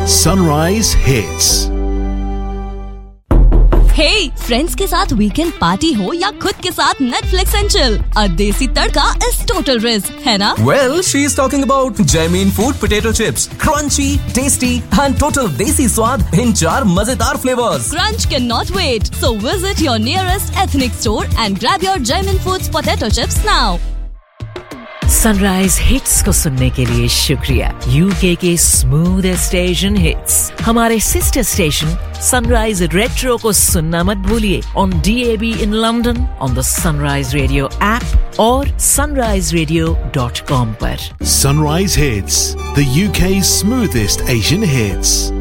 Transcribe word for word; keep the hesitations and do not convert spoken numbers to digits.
Sunrise Hits. Hey, friends के साथ weekend party हो या खुद के साथ नेटफ्लिक्स एंड चिल, अ देसी तड़का इज टोटल रिस्क, है ना? Well, she is talking about Jamin Food Potato Chips. Crunchy, tasty and total desi स्वाद in चार मजेदार flavors. Crunch cannot wait. So visit your nearest ethnic store and grab your Jamin Foods Potato Chips now. Sunrise hits को सुनने के लिए शुक्रिया। UK के smoothest Asian hits हमारे सिस्टर स्टेशन सनराइज रेट्रो को सुनना मत भूलिए on D A be in London, on the sunrise radio app और sunrise radio dot com पर। Sunrise Hits, the U K's smoothest Asian hits.